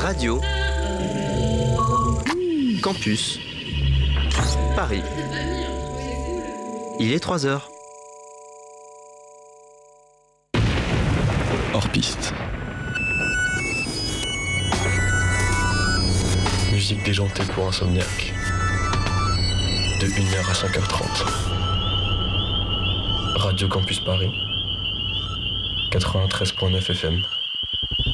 Radio Campus Paris. Il est 3h. Hors piste. Musique déjantée pour insomniaque. De 1h à 5h30. Radio Campus Paris. 93.9 FM.